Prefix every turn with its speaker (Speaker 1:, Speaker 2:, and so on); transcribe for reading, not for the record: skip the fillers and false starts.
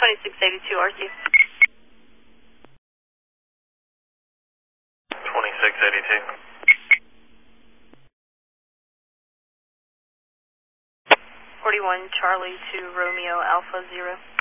Speaker 1: 2682 RC.
Speaker 2: 2682.
Speaker 1: 41 Charlie to Romeo Alpha 0.